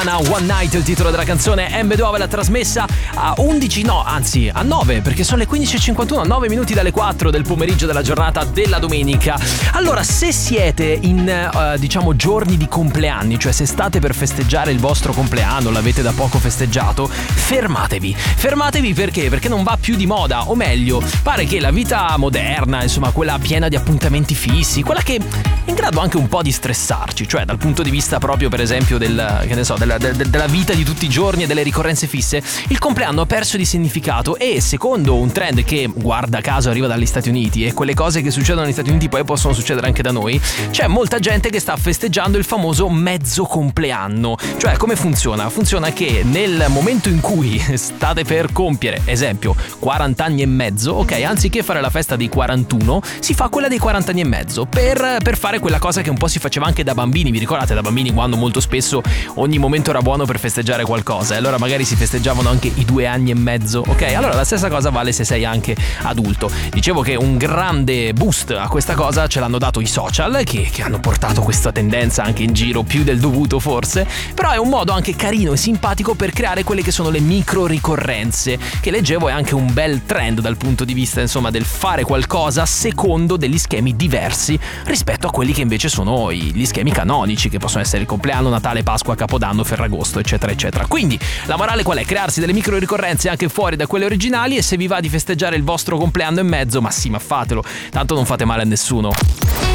One Night, il titolo della canzone. M2 l'ha trasmessa a 11, no, anzi a 9, perché sono le 15:51, 9 minuti dalle 4 del pomeriggio della giornata della domenica. Allora, se siete in diciamo giorni di compleanni, cioè se state per festeggiare il vostro compleanno, l'avete da poco festeggiato, fermatevi perché non va più di moda, o meglio, pare che la vita moderna, insomma quella piena di appuntamenti fissi, quella che è in grado anche un po' di stressarci, cioè dal punto di vista proprio per esempio della vita di tutti i giorni e delle ricorrenze fisse, il compleanno ha perso di significato. E secondo un trend che guarda caso arriva dagli Stati Uniti, e quelle cose che succedono negli Stati Uniti poi possono succedere anche da noi, c'è molta gente che sta festeggiando il famoso mezzo compleanno. Cioè, come funziona? Funziona che nel momento in cui state per compiere, esempio, 40 anni e mezzo, ok, anziché fare la festa dei 41 si fa quella dei 40 anni e mezzo, per fare quella cosa che un po' si faceva anche da bambini. Vi ricordate da bambini quando molto spesso ogni momento era buono per festeggiare qualcosa, e allora magari si festeggiavano anche i 2 anni e mezzo, ok? Allora la stessa cosa vale se sei anche adulto. Dicevo che un grande boost a questa cosa ce l'hanno dato i social, che hanno portato questa tendenza anche in giro più del dovuto forse, però è un modo anche carino e simpatico per creare quelle che sono le micro ricorrenze, che leggevo è anche un bel trend dal punto di vista insomma del fare qualcosa secondo degli schemi diversi rispetto a quelli che invece sono gli schemi canonici, che possono essere il compleanno, Natale, Pasqua, Capodanno, Ferragosto, eccetera eccetera. Quindi la morale qual è? Crearsi delle micro ricorrenze anche fuori da quelle originali, e se vi va di festeggiare il vostro compleanno e mezzo, ma sì, ma fatelo, tanto non fate male a nessuno.